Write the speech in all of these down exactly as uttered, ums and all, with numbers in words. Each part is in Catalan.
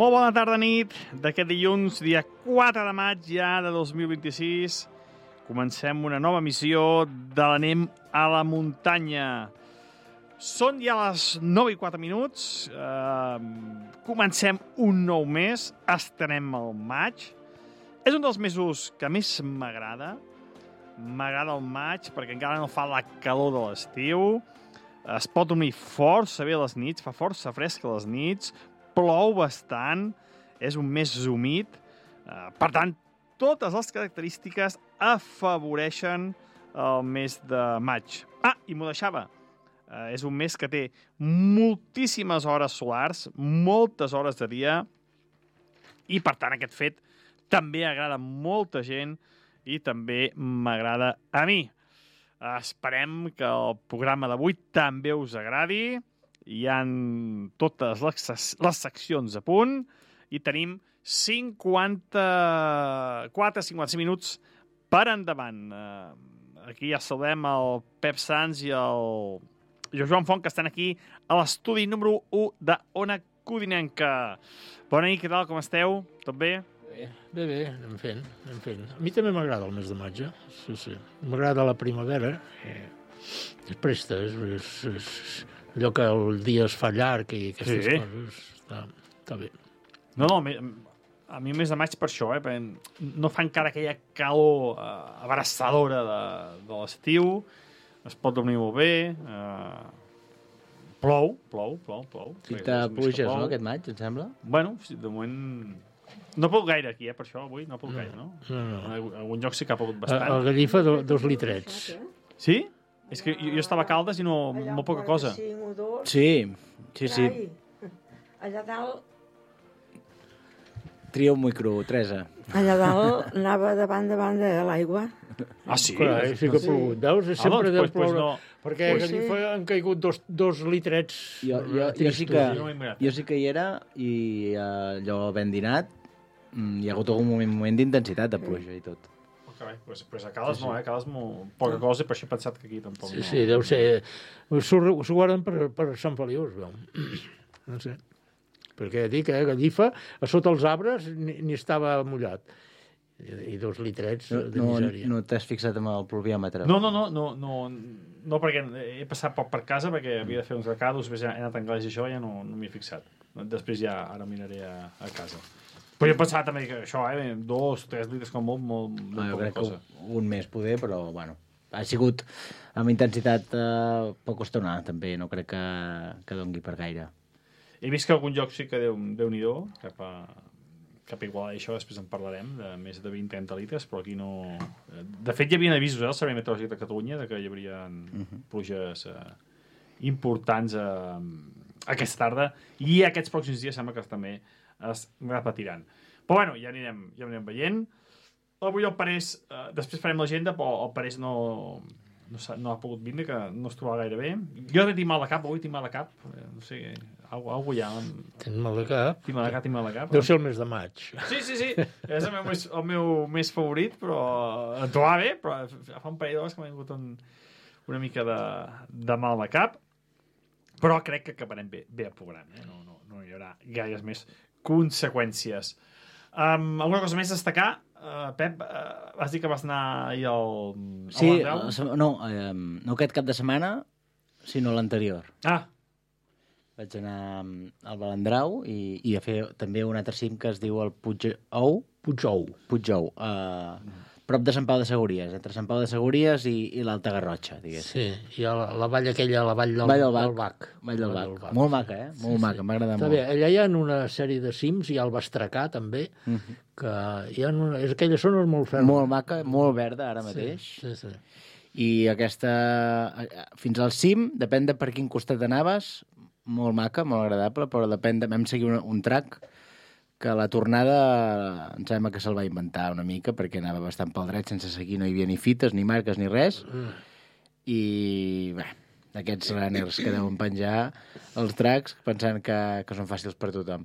Molt bona tarda nit d'aquest dilluns, dia quatre de maig ja de dos mil vint-i-sis. Comencem una nova missió de l'Anem a la muntanya. Són ja les nou i quatre minuts. Uh, comencem un nou mes. Estarem al maig. És un dels mesos que més m'agrada. M'agrada el maig perquè encara no fa la calor de l'estiu. Es pot dormir força bé a les nits, fa força fresc a les nits, plou bastant, és un mes humit. Uh, per tant, totes les característiques afavoreixen el mes de maig. Ah, i m'ho deixava. Uh, és un mes que té moltíssimes hores solars, moltes hores de dia, i per tant aquest fet també agrada a molta gent i també m'agrada a mi. Uh, esperem que el programa d'avui també us agradi. Hi ha totes les, les seccions a punt i tenim cinquanta-quatre a cinquanta-cinc minuts per endavant. Uh, aquí ja saludem el Pep Sans i el Joan Font, que estan aquí a l'estudi número u de Ona Codinenca. Bona nit, què tal, com esteu? Tot bé? Bé, bé, bé, anem fent, anem fent. A mi també m'agrada el mes de maig, eh? Sí, sí. M'agrada la primavera. Eh. És presta, és, és, és allò que el dia es fa llarg i aquestes Sí. coses. Està, està bé. No, no, a mi el mes de maig per això, eh? No fa encara aquella calor eh, abraçadora de, de l'estiu, es pot dormir molt bé, eh, plou, plou, plou, plou. Cita pluges, no, aquest maig, em sembla? Bueno, de moment... No ha pogut gaire aquí, eh, per això, avui, no ha pogut gaire, no? No, no. En algun lloc sí que ha pogut A, bastant. a Gallifa, do, dos litrets. Sí? És que jo, jo estava a Caldes i no, molt poca cosa. Sí, sí, sí. Allà dalt, Tria un micro, Teresa. allà dalt anava davant davant de l'aigua. Ah, sí? Carai, sí que ha plogut. Veus? Ah, Sempre doncs, deu pues, pues ploure. no. Perquè a Pues Gallifa sí. han caigut dos, dos litrets. Jo, jo, jo, sí tristos. que, no m'he mirat. jo sí que hi era i eh, allò ben dinat mm, hi ha hagut algun moment, moment d'intensitat de pluja i tot. Oh, carai, pues, pues a Caldes no, eh? A Caldes molt poca cosa i per això he pensat que aquí tampoc Sí, no. sí, deu ser... S'ho s'ho guarden per, per Sant Feliu, es veu. No sé. Perquè dic, eh, Gallifa, a sota els arbres ni, ni estava mullat. I, i dos litrets No, de no, misèria. no t'has fixat amb el pluviòmetre? No, no, no, no, no, no, perquè he passat poc per casa perquè havia de fer uns recados, després ja he anat a anglès i això ja no, no m'hi he fixat. Després ja ara miraré a, a casa. Però jo pensava també que això, eh, dos, tres litres com molt, molt, molt Ah, jo poca crec cosa. que un mes poder, però bueno, ha sigut amb intensitat eh, poca estona, també, no crec que, que dongui per gaire. He vist que algun lloc sí que Déu, Déu-n'hi-do, cap a, cap a Igualada, això després en parlarem, de més de vint a trenta litres, però aquí no... De fet, hi havia avisos eh, al Servei Meteorològic de Catalunya de que hi hauria uh-huh. pluges eh, importants eh, aquesta tarda, i aquests pròxims dies sembla que també es repetiran. Però bueno, ja anirem, ja anirem veient. Avui el Parés, eh, després farem l'agenda, però el Parés no, no, no ha pogut vindre, que no es trobava gaire bé. Jo també tinc mal de cap, avui tinc mal de cap, eh, no sé, alguna cosa hi ha. Tens mal de cap. Tinc mal de cap, tinc mal de cap. Deu ser el mes de maig. Sí, sí, sí, és el meu, més, el meu més favorit, però em trobava bé, però fa un parell d'hores que m'ha vingut un, una mica de, de mal de cap, però crec que acabarem bé, bé el programa, eh? no, no, no hi haurà gaires més conseqüències. Um, alguna cosa més a destacar? Uh, Pep, uh, vas dir que vas anar ahir al... Sí, al Landau? la sema- no, eh, no aquest cap de setmana, sinó l'anterior. Ah, Vaig anar al Balandrau i, i a fer també un altre cim que es diu el Puig-ou, Puig-ou. Puig-ou, eh, prop de Sant Pau de Segúries, entre Sant Pau de Segúries i, i l'Alta Garrotxa, diguéssim. Sí, i a la, la vall aquella, la vall del, Vall del Bac. del Bac. Vall del Bac. Bac. Molt maca, eh? Molt Sí, maca, sí. m'agrada Està molt. bé, allà hi ha una sèrie de cims, hi ha el Bastracà també, Mhm. que hi ha una, és aquella zona molt ferma. Molt maca, molt verda ara mateix. Sí, sí, sí. I aquesta, fins al cim, depèn de per quin costat anaves, molt maca, molt agradable, però depèn de... Vam seguir un, un track que la tornada em sembla que se'l va inventar una mica perquè anava bastant pel dret sense seguir, no hi havia ni fites, ni marques, ni res. Mm. I, bé, aquests runners que deuen penjar els tracks pensant que, que són fàcils per tothom.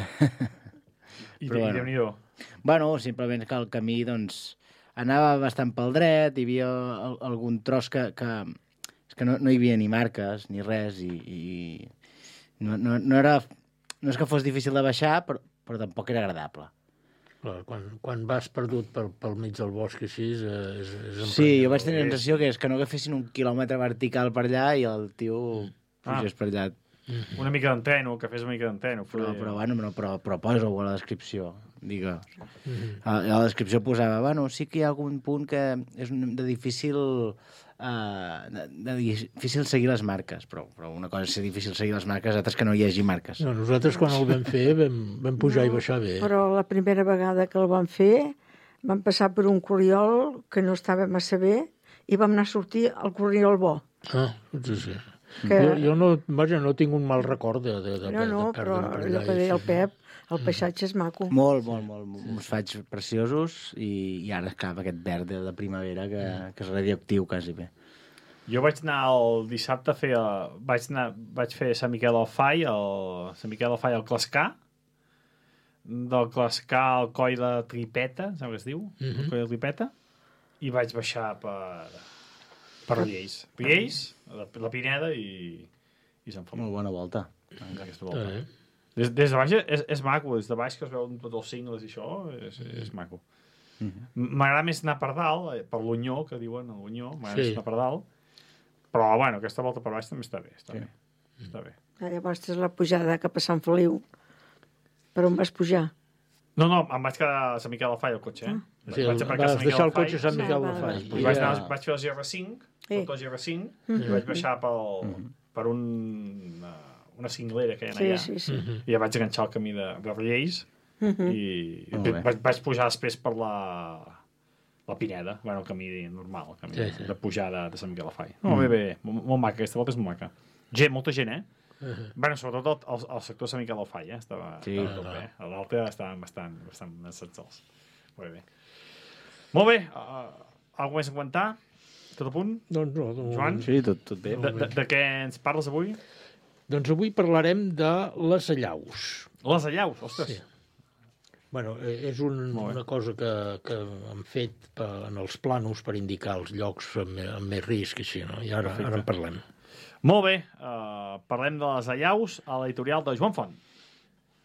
i, Però i bueno. Déu-n'hi-do. Bueno, simplement que el camí, doncs, anava bastant pel dret, hi havia al- algun tros que, que, és que no, no hi havia ni marques ni res i, i no, no, no era... No és que fos difícil de baixar, però, però tampoc era agradable. Clar, quan, quan vas perdut pel, pel mig del bosc així, és, és, és Sí, jo vaig tenir la sensació que és que no agafessin un quilòmetre vertical per allà i el tio pugés Ah. per allà. Una mica d'entreno, que fes una mica d'entreno. Però, però, bueno, però, però, però posa-ho a la descripció. Digue. A, a la descripció posava, bueno, sí que hi ha algun punt que és un- de difícil... Uh, de, de difícil seguir les marques, però, però una cosa és ser difícil seguir les marques, altres que no hi hagi marques. No, nosaltres quan el vam fer vam, vam pujar no, i baixar bé. Però la primera vegada que el vam fer vam passar per un corriol que no estava massa bé i vam anar a sortir al corriol bo. Ah, sí, sí. Que... Jo, jo no, vaja, no tinc un mal record de, de, de, No, no, de però perdre'm per allò allà. que deia el i- Pep, el paisatge és maco. Molt, molt, molt. Uns faigs preciosos i, i ara cap aquest verd de, de primavera que, que és radioactiu quasi bé. Jo vaig anar el dissabte a fer... Vaig, anar, vaig fer Sant Miquel al Fai, el, Sant Miquel al Fai al Clascar, del Clascar al Coll de Tripeta, sembla que es diu, Mhm. el Coll de Tripeta, i vaig baixar per, per Riells. Riells, la, la Pineda i, i Sant Feliu. Molt bona volta. Aquesta volta. Eh? Des, des de baix és, és maco, des de baix que es veuen tots els cingles i això, és, és maco. M'agrada més anar per dalt, eh, per l'Unyó, que diuen, l'Unyó, m'agrada Sí. més anar per dalt, però, bueno, aquesta volta per baix també està bé, està bé, està bé. Llavors és la pujada cap a Sant Feliu. Per on vas pujar? No, no, em vaig quedar a Sant Miquel del Fai, el cotxe, eh? Sí, vaig aparcar a vas Sant Miquel deixar del el cotxe a Sant Sí, Miquel va, del va, Fai. va. I vaig, anar, vaig fer el G R cinc, Sí. tot el G R cinc, i vaig baixar pel, per un, una, una cinglera que hi ha Sí, allà. sí, sí. I ja vaig enganxar el camí de, de Riells, i, i Molt bé. vaig, vaig pujar després per la, la Pineda, bueno, el camí normal, el camí Sí, sí. de pujada de Sant Miquel del Fai. Molt bé, bé, molt, molt maca, aquesta volta és molt maca. Gent, molta gent, eh? Bueno, sobretot el, el, el sector de Sant Miquel del Fai, eh? Estava, Sí. estava tot bé. A l'altre estaven bastant, bastant encerts. Molt bé. Molt bé. Uh, alguna més a comentar? Tot a punt? Doncs, no, no, Joan? Sí, tot, tot bé. De, de, de què ens parles avui? doncs avui parlarem de les allaus. Les allaus, ostres. Sí. Bueno, eh, és un, Molt bé. una cosa que, que hem fet per, en els planos per indicar els llocs amb, amb més risc, així, no? I ara, ara en parlem. Molt bé. Uh, parlem de les allaus a l'editorial de Joan Font.